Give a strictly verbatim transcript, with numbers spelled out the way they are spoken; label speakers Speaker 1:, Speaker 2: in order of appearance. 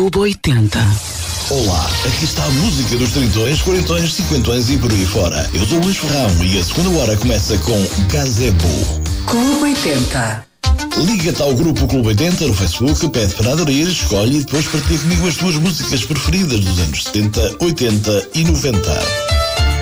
Speaker 1: Clube oitenta.
Speaker 2: Olá, aqui está a música dos tritões, quarentões, cinquentões e por aí fora. Eu sou o Luís Ferrão e a segunda hora começa com Gazebo.
Speaker 1: Clube oitenta.
Speaker 2: Liga-te ao grupo Clube oitenta no Facebook, pede para aderir, escolhe e depois partilha comigo as tuas músicas preferidas dos anos setenta, oitenta e noventa.